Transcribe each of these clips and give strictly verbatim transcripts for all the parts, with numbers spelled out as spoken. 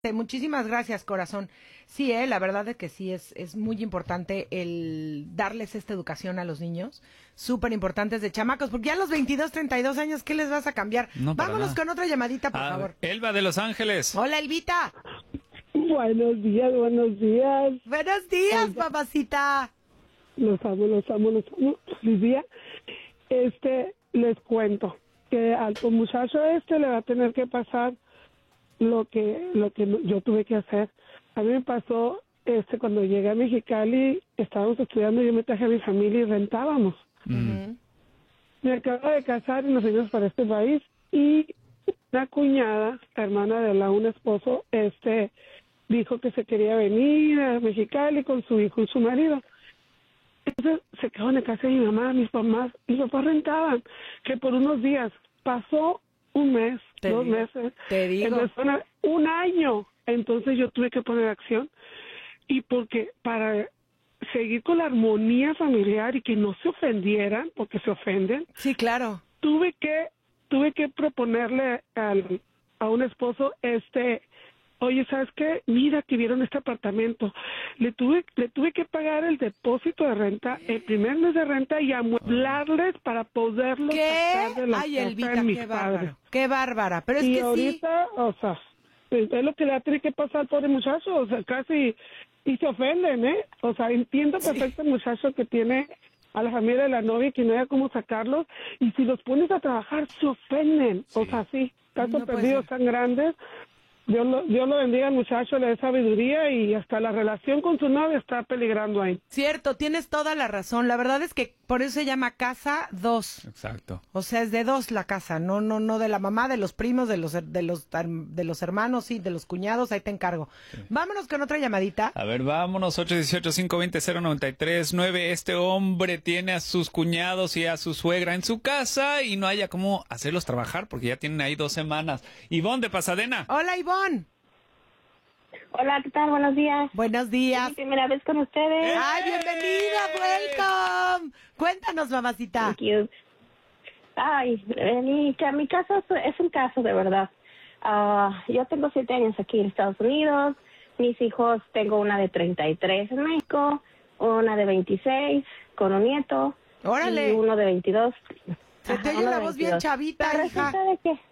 Muchísimas gracias, corazón. Sí, eh, la verdad es que sí, es, es muy importante el darles esta educación a los niños, súper importante desde chamacos, porque ya a los veintidós, treinta y dos años, ¿qué les vas a cambiar? No, Vámonos nada. con otra llamadita, por Ah, favor. Elba de Los Ángeles. Hola, Elvita. Buenos días, buenos días. Buenos días, Oiga. papacita. Los amo, los amo, los amo. Feliz día. Este, les cuento que al muchacho este le va a tener que pasar lo que lo que yo tuve que hacer. A mí me pasó este cuando llegué a Mexicali, estábamos estudiando, yo me traje a mi familia y rentábamos. Uh-huh. Me acabo de casar y nos fuimos para este país y una cuñada, la hermana de la un esposo, este dijo que se quería venir a Mexicali con su hijo y su marido. Entonces se quedó en la casa de mi mamá, mis mamás, mis papás rentaban, que por unos días pasó un mes, Te dos digo, meses, te digo. empezó una- un año. Entonces yo tuve que poner acción y porque para seguir con la armonía familiar y que no se ofendieran, porque se ofenden, Sí, claro. tuve que tuve que proponerle al, a un esposo este oye, ¿sabes qué? Mira que vieron este apartamento. Le tuve le tuve que pagar el depósito de renta, el primer mes de renta y amueblarles para poderlos sacar ¿Qué? de la Ay, casa Elvita, de mis qué padres. bárbaro. Qué bárbara. Pero es Y que sí. ahorita, o sea, pues, es lo que le va a tener que pasar al pobre muchacho, o sea, casi, y se ofenden, ¿eh? O sea, entiendo perfecto el muchacho que tiene a la familia de la novia y que no haya cómo sacarlos, y si los pones a trabajar, se ofenden. O sea, sí, casos No puede perdidos ser. tan grandes. Dios lo, Dios lo bendiga al muchacho, le dé sabiduría y hasta la relación con su novia está peligrando ahí. Cierto, tienes toda la razón. La verdad es que por eso se llama casa dos. Exacto. O sea, es de dos la casa, no, no, no de la mamá, de los primos, de los, de los, de los hermanos, sí, de los cuñados, ahí te encargo. Sí. Vámonos con otra llamadita. A ver, vámonos, ocho uno ocho, cinco dos cero, cero nueve tres nueve. Este hombre tiene a sus cuñados y a su suegra en su casa y no haya cómo hacerlos trabajar porque ya tienen ahí dos semanas. Ivonne de Pasadena. Hola, Ivonne. Hola, ¿qué tal? Buenos días. Buenos Es días. mi primera vez con ustedes. ¡Ay, bienvenida! ¡Welcome! Cuéntanos, mamacita. Thank you. Ay, en mi, que mi caso es, es un caso de verdad. Ah, yo tengo siete años aquí en Estados Unidos. Mis hijos, tengo una de treinta y tres en México, una de veintiséis con un nieto. ¡Órale! Y uno de veintidós. Se te Ajá, oye uno la de voz bien veintidós. chavita, Pero hija. resulta de que...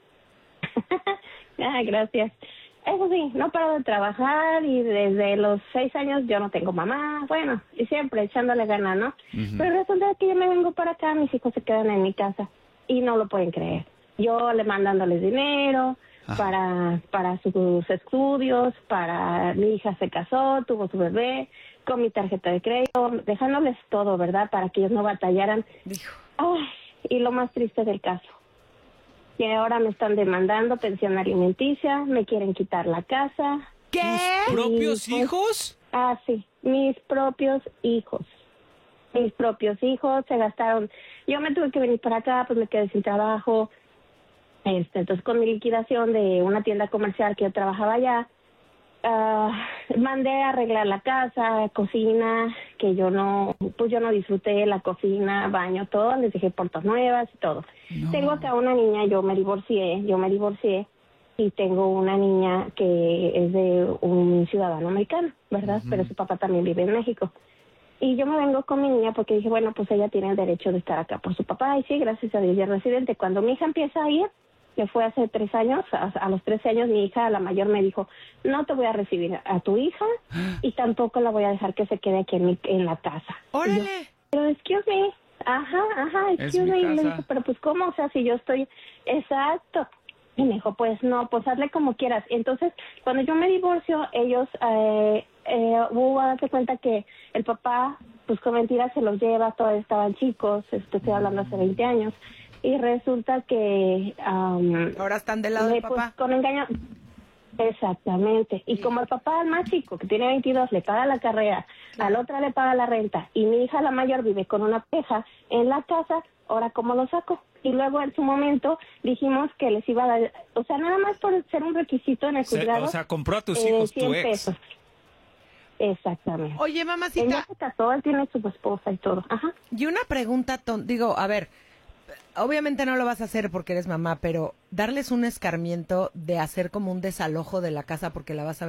Ay, gracias. Eso sí, no paro de trabajar y desde los seis años yo no tengo mamá, bueno, y siempre echándole ganas, ¿no? Uh-huh. Pero resulta que yo me vengo para acá, mis hijos se quedan en mi casa y no lo pueden creer. Yo le mandándoles dinero Ajá. para para sus estudios, para mi hija se casó, tuvo su bebé, con mi tarjeta de crédito, dejándoles todo, ¿verdad? Para que ellos no batallaran. Dijo. Ay, y lo más triste del caso, que ahora me están demandando pensión alimenticia, me quieren quitar la casa. ¿Qué? ¿Tus propios Y, pues, hijos? Ah, sí, mis propios hijos. Mis propios hijos se gastaron. Yo me tuve que venir para acá, pues me quedé sin trabajo. Este, entonces con mi liquidación de una tienda comercial que yo trabajaba allá, uh, mandé a arreglar la casa, cocina, que yo no, pues yo no disfruté la cocina, baño, todo, les dejé puertas nuevas y todo. No. Tengo acá una niña, yo me divorcié, yo me divorcié y tengo una niña que es de un ciudadano americano, ¿verdad? Uh-huh. Pero su papá también vive en México. Y yo me vengo con mi niña porque dije, bueno, pues ella tiene el derecho de estar acá por su papá. Y sí, gracias a Dios, ya es residente. Cuando mi hija empieza a ir, que fue hace tres años, a, a los trece años, mi hija, la mayor, me dijo, no te voy a recibir a tu hija y tampoco la voy a dejar que se quede aquí en, mi, en la casa. ¡Órale! Y yo, pero excuse me, ajá, ajá, excuse mi me. Y le casa. dije, pero pues, ¿cómo? O sea, si yo estoy, exacto. Y me dijo, pues no, pues hazle como quieras. Entonces, cuando yo me divorcio, ellos, eh, eh, hubo a darse cuenta que el papá, pues con mentiras se los lleva, todavía estaban chicos, esto estoy hablando hace veinte años, y resulta que... Um, Ahora están del lado del pues, papá. con engaño... Exactamente. Y como el papá, el más chico, que tiene veintidós, le paga la carrera, al otro le paga la renta, y mi hija, la mayor, vive con una pareja en la casa, ahora, ¿cómo lo saco? Y luego, en su momento, dijimos que les iba a dar, o sea, nada más por ser un requisito en el Se- juzgado. o sea, compró a tus eh, hijos tu cien ex. pesos. Exactamente. Oye, Él mamacita, ya se casó, él tiene su esposa y todo. Ajá. y una pregunta, ton- digo, a ver, obviamente no lo vas a hacer porque eres mamá, pero darles un escarmiento de hacer como un desalojo de la casa porque la vas a